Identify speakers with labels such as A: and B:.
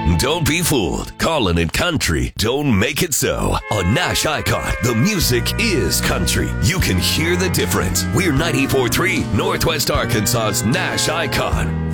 A: Don't be fooled. Calling it country don't make it so. On Nash Icon, the music is country. You can hear the difference. We're 94.3 Northwest Arkansas's Nash Icon.